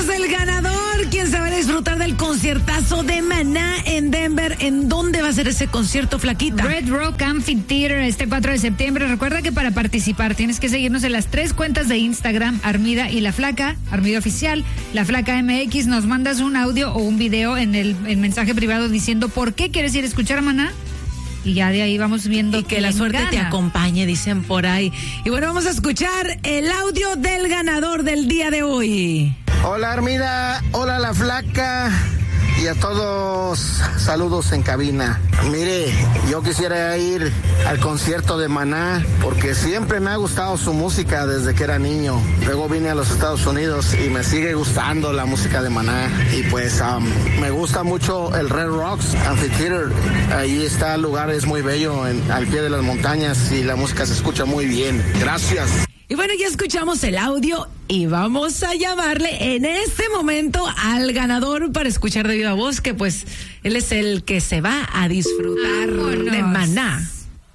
tenemos el ganador, quien se va a disfrutar del conciertazo de Maná en Denver. ¿En dónde va a ser ese concierto, Flaquita? Red Rock Amphitheater este 4 de septiembre. Recuerda que para participar tienes que seguirnos en las 3 cuentas de Instagram, Armida y La Flaca, Armida Oficial, La Flaca MX. Nos mandas un audio o un video en el mensaje privado diciendo por qué quieres ir a escuchar a Maná. Y ya de ahí vamos viendo y que la suerte te acompañe, dicen por ahí. Y bueno, vamos a escuchar el audio del ganador del día de hoy. Hola Armida, hola La Flaca y a todos saludos en cabina. Mire, yo quisiera ir al concierto de Maná porque siempre me ha gustado su música desde que era niño. Luego vine a los Estados Unidos y me sigue gustando la música de Maná. Y pues me gusta mucho el Red Rocks Amphitheater. Ahí está, el lugar es muy bello al pie de las montañas y la música se escucha muy bien. Gracias. Y bueno, ya escuchamos el audio y vamos a llamarle en este momento al ganador para escuchar de viva voz, que pues él es el que se va a disfrutar de Maná.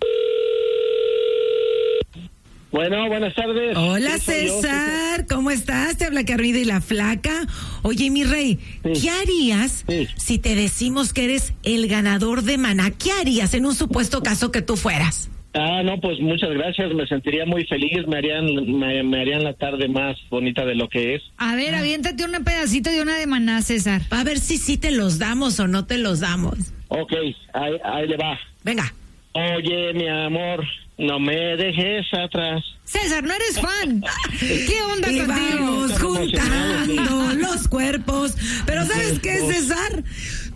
Bueno, buenas tardes. Hola César, ¿cómo estás? Te habla Armida y La Flaca. Oye, mi rey, sí. ¿Qué harías si te decimos que eres el ganador de Maná? ¿Qué harías en un supuesto caso que tú fueras? No, pues muchas gracias, me sentiría muy feliz, me harían la tarde más bonita de lo que es. A ver, aviéntate un pedacito de una de Maná, César. A ver si sí te los damos o no te los damos. Ok, ahí le va. Venga. Oye, mi amor, no me dejes atrás. César, no eres fan. ¿Qué onda contigo? Vamos juntando los cuerpos. Pero ¿sabes qué, César?